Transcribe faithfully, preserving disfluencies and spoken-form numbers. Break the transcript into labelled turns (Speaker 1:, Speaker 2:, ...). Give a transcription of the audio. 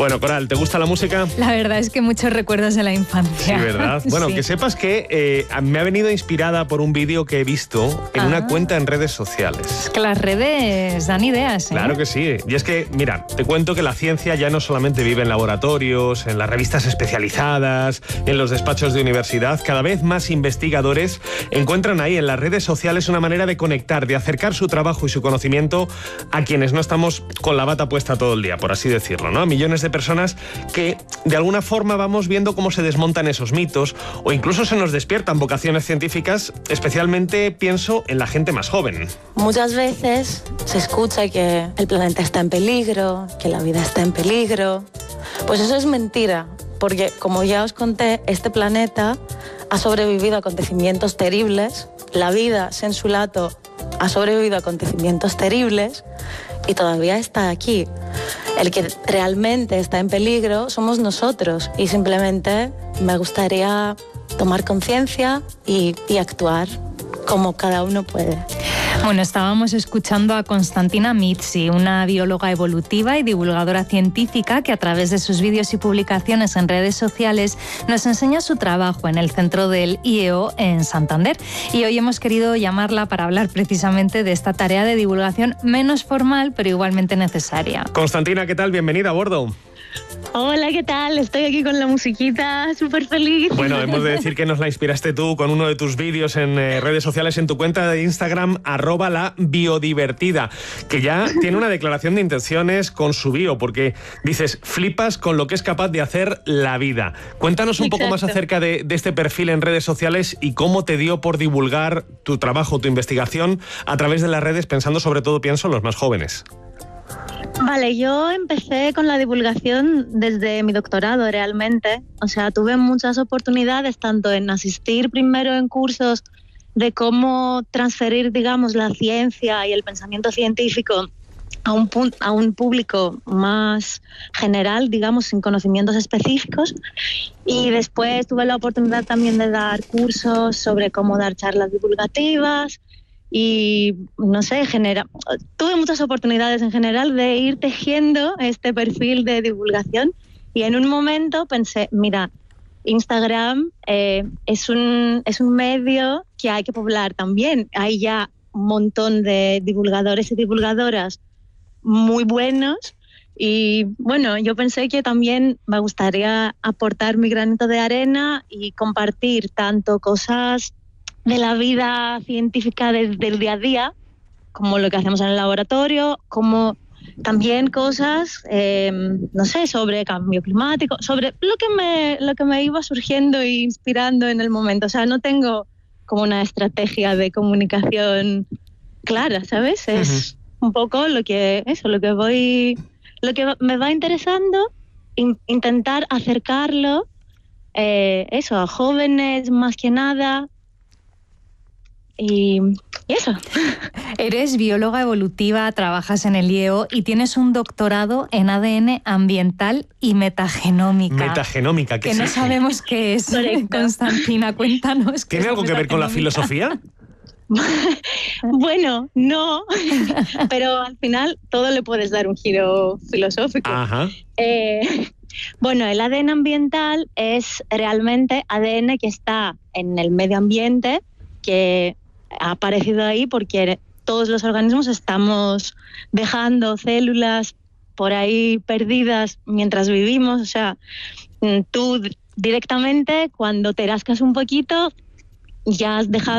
Speaker 1: Bueno, Coral, ¿te gusta la música?
Speaker 2: La verdad es que muchos recuerdos de la infancia.
Speaker 1: Sí, ¿verdad? Bueno,
Speaker 2: Sí.
Speaker 1: que sepas que eh, me ha venido inspirada por un vídeo que he visto en
Speaker 2: Ah.
Speaker 1: una cuenta en redes sociales.
Speaker 2: Es que las redes dan ideas, ¿eh?
Speaker 1: Claro que sí. Y es que, mira, te cuento que la ciencia ya no solamente vive en laboratorios, en las revistas especializadas, en los despachos de universidad. Cada vez más investigadores encuentran ahí en las redes sociales una manera de conectar, de acercar su trabajo y su conocimiento a quienes no estamos con la bata puesta todo el día, por así decirlo, ¿no? A millones de personas que de alguna forma vamos viendo cómo se desmontan esos mitos o incluso se nos despiertan vocaciones científicas, especialmente pienso en la gente más joven.
Speaker 3: Muchas veces se escucha que el planeta está en peligro, que la vida está en peligro. Pues eso es mentira, porque como ya os conté, este planeta ha sobrevivido a acontecimientos terribles, la vida, sensu lato, ha sobrevivido a acontecimientos terribles y todavía está aquí. El que realmente está en peligro somos nosotros y simplemente me gustaría tomar conciencia y, y actuar como cada uno puede.
Speaker 2: Bueno, estábamos escuchando a Constantina Mizzi, una bióloga evolutiva y divulgadora científica que a través de sus vídeos y publicaciones en redes sociales nos enseña su trabajo en el centro del I E O en Santander. Y hoy hemos querido llamarla para hablar precisamente de esta tarea de divulgación menos formal, pero igualmente necesaria.
Speaker 1: Constantina, ¿qué tal? Bienvenida a bordo.
Speaker 4: Hola, ¿qué tal? Estoy aquí con la musiquita, súper feliz.
Speaker 1: Bueno, hemos de decir que nos la inspiraste tú con uno de tus vídeos en eh, redes sociales, en tu cuenta de Instagram, arroba la biodivertida, que ya tiene una declaración de intenciones con su bio, porque dices, flipas con lo que es capaz de hacer la vida. Cuéntanos un
Speaker 4: Exacto.
Speaker 1: poco más acerca de, de este perfil en redes sociales y cómo te dio por divulgar tu trabajo, tu investigación a través de las redes, pensando sobre todo, pienso, en los más jóvenes.
Speaker 4: Vale, yo empecé con la divulgación desde mi doctorado realmente. O sea, tuve muchas oportunidades, tanto en asistir primero en cursos de cómo transferir, digamos, la ciencia y el pensamiento científico a un, pun- a un público más general, digamos, sin conocimientos específicos. Y después tuve la oportunidad también de dar cursos sobre cómo dar charlas divulgativas. Y no sé, genera... tuve muchas oportunidades en general de ir tejiendo este perfil de divulgación y en un momento pensé, mira, Instagram eh, es, un, es un medio que hay que poblar también. Hay ya un montón de divulgadores y divulgadoras muy buenos y bueno, yo pensé que también me gustaría aportar mi granito de arena y compartir tanto cosas de la vida científica de, del día a día, como lo que hacemos en el laboratorio, como también cosas, eh, no sé, sobre cambio climático, sobre lo que me lo que me iba surgiendo e inspirando en el momento. O sea, no tengo como una estrategia de comunicación clara, ¿sabes? Es uh-huh. un poco lo que eso, lo que voy, lo que me va interesando, in, intentar acercarlo, eh, eso, a jóvenes más que nada. Y, y eso.
Speaker 2: Eres bióloga evolutiva, trabajas en el I E O y tienes un doctorado en A D N ambiental y metagenómica.
Speaker 1: Metagenómica, ¿qué
Speaker 2: que
Speaker 1: es
Speaker 2: no
Speaker 1: eso?
Speaker 2: sabemos qué es.
Speaker 4: Correcto.
Speaker 2: Constantina, cuéntanos.
Speaker 1: ¿Tiene algo que ver con la filosofía?
Speaker 4: Bueno, no, pero al final todo le puedes dar un giro filosófico.
Speaker 1: Ajá.
Speaker 4: Eh, bueno, el A D N ambiental es realmente A D N que está en el medio ambiente, que ha aparecido ahí porque todos los organismos estamos dejando células por ahí perdidas mientras vivimos. O sea, tú directamente cuando te rascas un poquito ya has dejado